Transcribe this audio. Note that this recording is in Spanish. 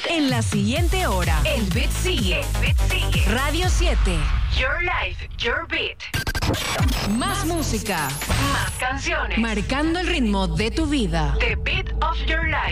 En la siguiente hora, el beat sigue. Radio 7. Your life, your beat. Más música. Más canciones. Marcando el ritmo de tu vida. The beat of your life.